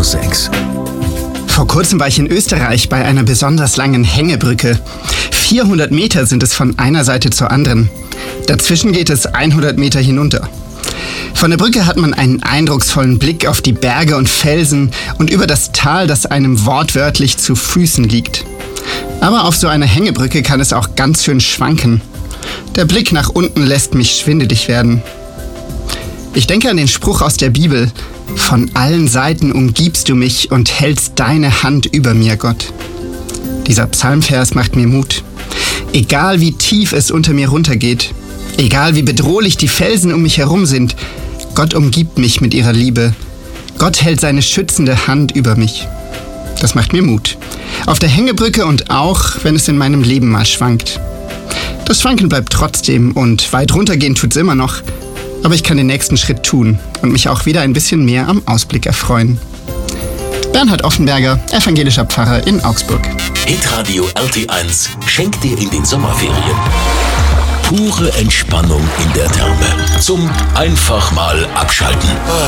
6. Vor kurzem war ich in Österreich bei einer besonders langen Hängebrücke. 400 Meter sind es von einer Seite zur anderen. Dazwischen geht es 100 Meter hinunter. Von der Brücke hat man einen eindrucksvollen Blick auf die Berge und Felsen und über das Tal, das einem wortwörtlich zu Füßen liegt. Aber auf so einer Hängebrücke kann es auch ganz schön schwanken. Der Blick nach unten lässt mich schwindelig werden. Ich denke an den Spruch aus der Bibel: Von allen Seiten umgibst du mich und hältst deine Hand über mir, Gott. Dieser Psalmvers macht mir Mut. Egal wie tief es unter mir runtergeht, egal wie bedrohlich die Felsen um mich herum sind, Gott umgibt mich mit ihrer Liebe. Gott hält seine schützende Hand über mich. Das macht mir Mut. Auf der Hängebrücke und auch, wenn es in meinem Leben mal schwankt. Das Schwanken bleibt trotzdem und weit runtergehen tut's immer noch. Aber ich kann den nächsten Schritt tun und mich auch wieder ein bisschen mehr am Ausblick erfreuen. Bernhard Offenberger, evangelischer Pfarrer in Augsburg. Hitradio RT1 schenkt dir in den Sommerferien pure Entspannung in der Therme. Zum einfach mal abschalten.